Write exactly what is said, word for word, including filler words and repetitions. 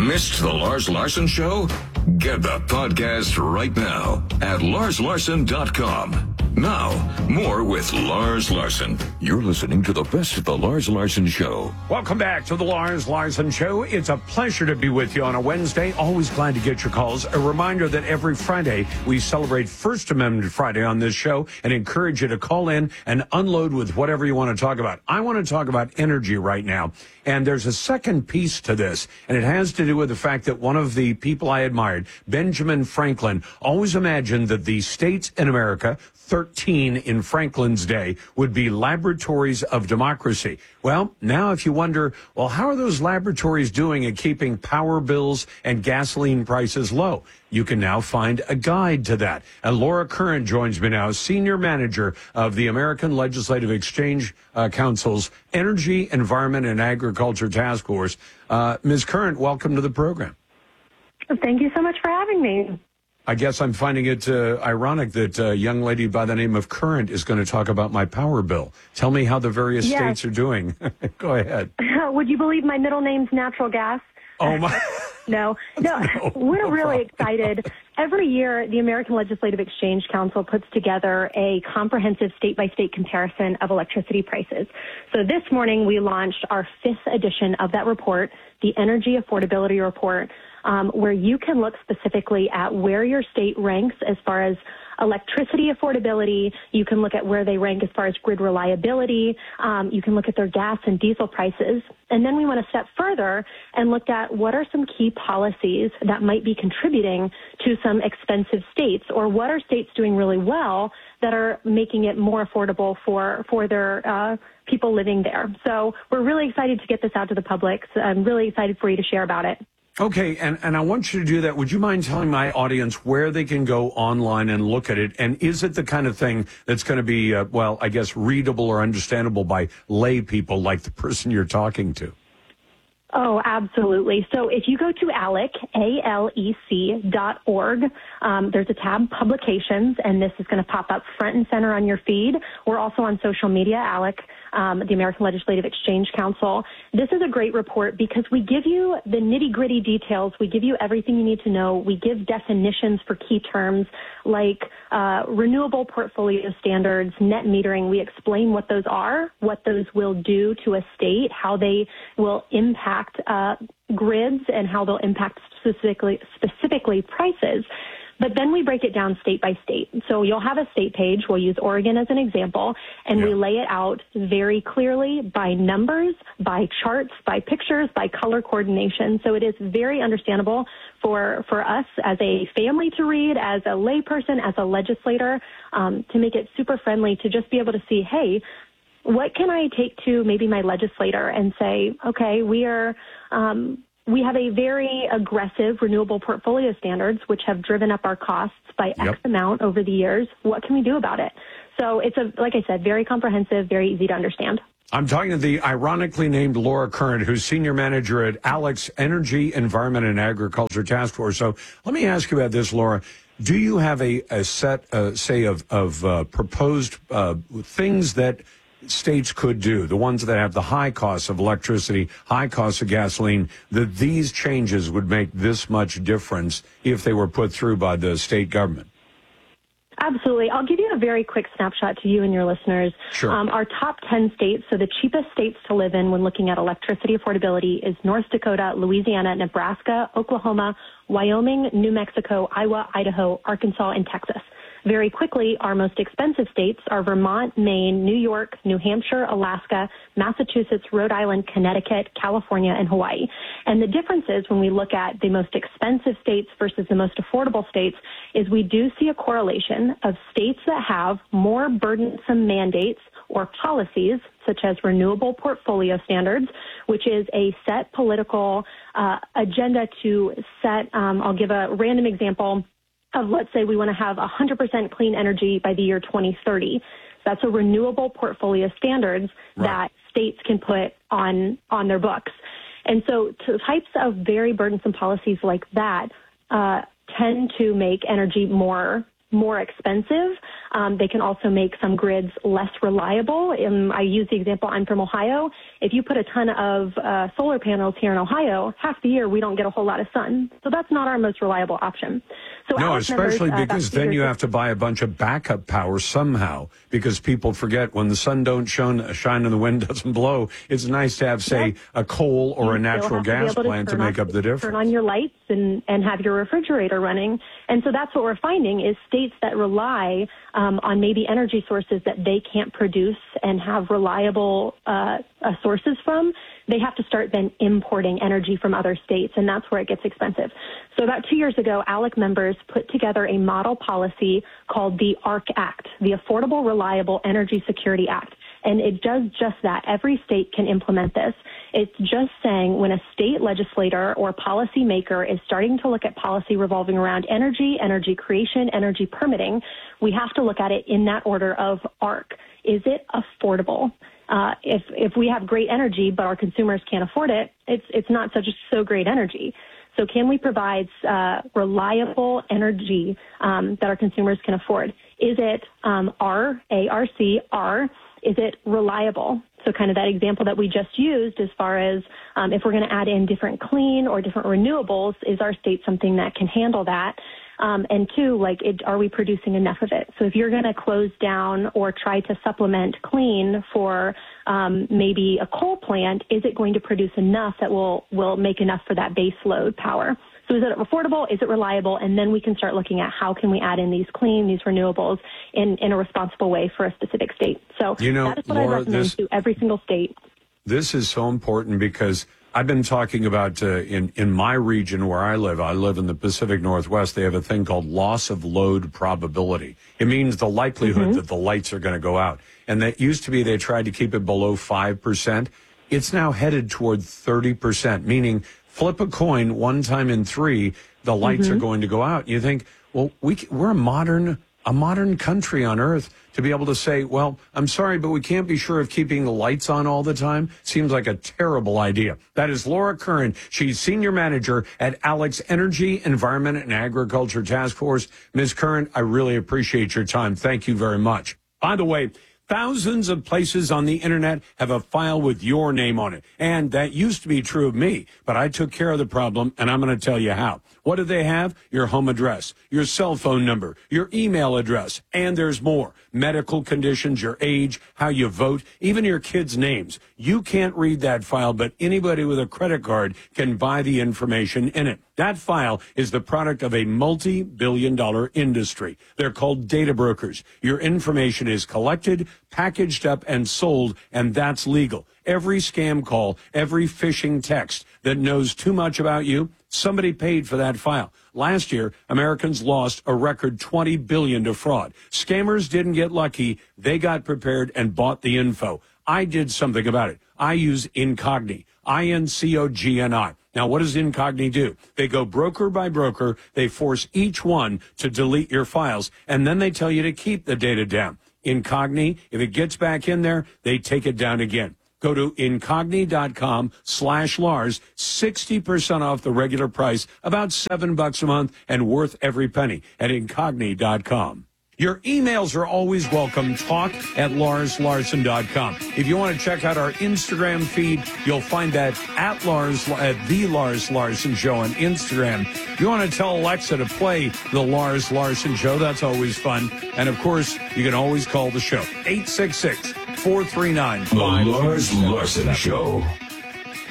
Missed the Lars Larson Show? Get the podcast right now at lars larson dot com. Now, more with Lars Larson. You're listening to the best of the Lars Larson Show. Welcome back to the Lars Larson Show. It's a pleasure to be with you on a Wednesday. Always glad to get your calls. A reminder that every Friday we celebrate First Amendment Friday on this show and encourage you to call in and unload with whatever you want to talk about. I want to talk about energy right now. And there's a second piece to this, and it has to do with the fact that one of the people I admired, Benjamin Franklin, always imagined that the states in America, thirteen in Franklin's day, would be laboratories of democracy. Well, now if you wonder, well, how are those laboratories doing at keeping power bills and gasoline prices low? You can now find a guide to that. And Laura Curran joins me now, Senior Manager of the American Legislative Exchange uh, Council's Energy, Environment, and Agriculture Task Force. Uh, Miz Curran, welcome to the program. Thank you so much for having me. I guess I'm finding it uh, ironic that a young lady by the name of Current is going to talk about my power bill. Tell me how the various yes. states are doing. Go ahead. Would you believe my middle name's Natural Gas? Oh, my. no, no, no, we're no really problem. excited. Every year, the American Legislative Exchange Council puts together a comprehensive state-by-state comparison of electricity prices. So this morning, we launched our fifth edition of that report, the Energy Affordability Report, um, where you can look specifically at where your state ranks as far as electricity affordability. You can look at where they rank as far as grid reliability. Um, you can look at their gas and diesel prices. And then we went a step further and looked at what are some key policies that might be contributing to some expensive states, or what are states doing really well that are making it more affordable for, for their uh, people living there. So we're really excited to get this out to the public. So I'm really excited for you to share about it. Okay, and, and I want you to do that. Would you mind telling my audience where they can go online and look at it? And is it the kind of thing that's going to be, uh, well, I guess, readable or understandable by lay people like the person you're talking to? Oh, absolutely. So if you go to ALEC, A L E C dot org, um, there's a tab, Publications, and this is going to pop up front and center on your feed. We're also on social media, ALEC, um, the American Legislative Exchange Council. This is a great report because we give you the nitty-gritty details. We give you everything you need to know. We give definitions for key terms like uh, renewable portfolio standards, net metering. We explain what those are, what those will do to a state, how they will impact Uh, grids, and how they'll impact specifically specifically prices. But then we break it down state by state. So you'll have a state page. We'll use Oregon as an example, and yeah. we lay it out very clearly by numbers, by charts, by pictures, by color coordination. So it is very understandable for, for us as a family to read, as a layperson, as a legislator, um, to make it super friendly, to just be able to see, hey, what can I take to maybe my legislator and say, okay, we are, um, we have a very aggressive renewable portfolio standards, which have driven up our costs by yep. X amount over the years. What can we do about it? So it's a, like I said, very comprehensive, very easy to understand. I'm talking to the ironically named Laura Curran, who's Senior Manager at ALEC's Energy, Environment, and Agriculture Task Force. So let me ask you about this, Laura. Do you have a, a set, uh, say, of, of uh, proposed uh, things that states could do, the ones that have the high costs of electricity, high costs of gasoline, that these changes would make this much difference if they were put through by the state government? Absolutely. I'll give you a very quick snapshot to you and your listeners. Sure. Um, our top ten states, so the cheapest states to live in when looking at electricity affordability is North Dakota, Louisiana, Nebraska, Oklahoma, Wyoming, New Mexico, Iowa, Idaho, Arkansas, and Texas. Very quickly, our most expensive states are Vermont, Maine, New York, New Hampshire, Alaska, Massachusetts, Rhode Island, Connecticut, California, and Hawaii. And the difference is when we look at the most expensive states versus the most affordable states is we do see a correlation of states that have more burdensome mandates or policies, such as renewable portfolio standards, which is a set political uh, agenda to set, um, I'll give a random example, of, let's say we want to have one hundred percent clean energy by the year twenty thirty. That's a renewable portfolio standards right. that states can put on, on their books. And so to types of very burdensome policies like that uh, tend to make energy more more expensive. Um, they can also make some grids less reliable. Um, I use the example, I'm from Ohio. If you put a ton of uh, solar panels here in Ohio, half the year we don't get a whole lot of sun. So that's not our most reliable option. So no, ALEC especially members, because uh, then you have to buy a bunch of backup power somehow, because people forget when the sun don't shine, shine and the wind doesn't blow, it's nice to have, say, yes. a coal or you a natural gas to plant to, to make on, up the difference. Turn on your lights and, and have your refrigerator running. And so that's what we're finding is states that rely um, on maybe energy sources that they can't produce and have reliable uh, uh, sources from, they have to start then importing energy from other states, and that's where it gets expensive. So about two years ago, ALEC members put together a model policy called the ARC Act, the Affordable Reliable Energy Security Act. And it does just that. Every state can implement this. It's just saying when a state legislator or policymaker is starting to look at policy revolving around energy, energy creation, energy permitting, we have to look at it in that order of ARC. Is it affordable? Uh, if if we have great energy but our consumers can't afford it, it's it's not such so great energy. So can we provide uh, reliable energy um, that our consumers can afford? Is it um, R, A R C, R? Is it reliable? So kind of that example that we just used as far as um, if we're going to add in different clean or different renewables, is our state something that can handle that? Um, and two, like, it, are we producing enough of it? So if you're going to close down or try to supplement clean for um, maybe a coal plant, is it going to produce enough that will, will make enough for that base load power? So is it affordable? Is it reliable? And then we can start looking at how can we add in these clean, these renewables in, in a responsible way for a specific state. So you know, that is what Laura, I recommend this, to every single state. This is so important because I've been talking about uh, in, in my region where I live, I live in the Pacific Northwest, they have a thing called loss of load probability. It means the likelihood mm-hmm. that the lights are going to go out. And that used to be they tried to keep it below five percent. It's now headed toward thirty percent, meaning flip a coin one time in three, the lights mm-hmm. are going to go out. You think, well, we, we're a modern a modern country on Earth to be able to say, well, I'm sorry, but we can't be sure of keeping the lights on all the time. Seems like a terrible idea. That is Laura Curran. She's senior manager at ALEC's Energy, Environment, and Agriculture Task Force. Miz Curran, I really appreciate your time. Thank you very much. By the way, thousands of places on the internet have a file with your name on it. And that used to be true of me, but I took care of the problem, and I'm going to tell you how. What do they have? Your home address, your cell phone number, your email address, and there's more. Medical conditions, your age, how you vote, even your kids' names. You can't read that file, but anybody with a credit card can buy the information in it. That file is the product of a multi-billion dollar industry. They're called data brokers. Your information is collected, packaged up, and sold, and that's legal. Every scam call, every phishing text that knows too much about you, somebody paid for that file. Last year, Americans lost a record twenty billion dollars to fraud. Scammers didn't get lucky. They got prepared and bought the info. I did something about it. I use Incogni, I N C O G N I. Now, what does Incogni do? They go broker by broker. They force each one to delete your files, and then they tell you to keep the data down. Incogni, if it gets back in there, they take it down again. Go to Incogni.com slash Lars, sixty percent off the regular price, about seven bucks a month, and worth every penny at Incogni dot com. Your emails are always welcome. Talk at Lars Larson dot com. If you want to check out our Instagram feed, you'll find that at Lars, at the Lars Larson Show on Instagram. If you want to tell Alexa to play the Lars Larson Show, that's always fun. And of course, you can always call the show. eight six six, four three nine, The Lars Larson Show.